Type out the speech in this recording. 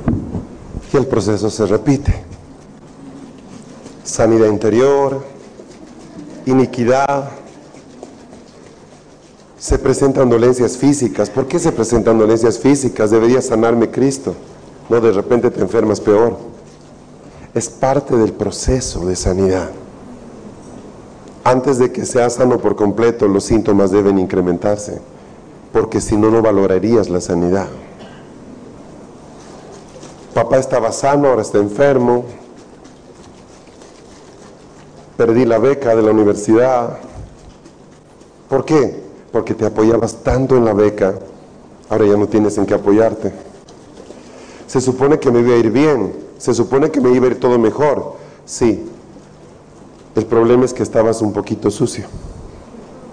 Y el proceso se repite. Sanidad interior, iniquidad. Se presentan dolencias físicas. ¿Por qué se presentan dolencias físicas? Debería sanarme Cristo. No, de repente te enfermas peor. Es parte del proceso de sanidad. Antes de que seas sano por completo, los síntomas deben incrementarse, porque si no, no valorarías la sanidad. Papá estaba sano, ahora está enfermo. Perdí la beca de la universidad. ¿Por qué? Porque te apoyabas tanto en la beca, ahora ya no tienes en qué apoyarte. Se supone que me iba a ir bien, se supone que me iba a ir todo mejor. Sí, el problema es que estabas un poquito sucio.